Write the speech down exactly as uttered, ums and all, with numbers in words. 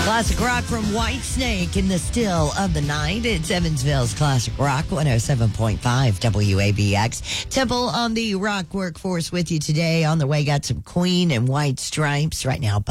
Classic rock from Whitesnake in the still of the night. It's Evansville's Classic Rock, one oh seven point five W A B X. Temple on the rock workforce with you today. On the way, got some Queen and White Stripes right now.